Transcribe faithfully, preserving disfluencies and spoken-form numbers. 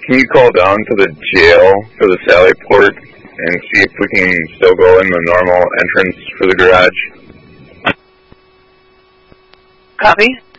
can you call down to the jail for the Sally Port and see if we can still go in the normal entrance for the garage? Copy.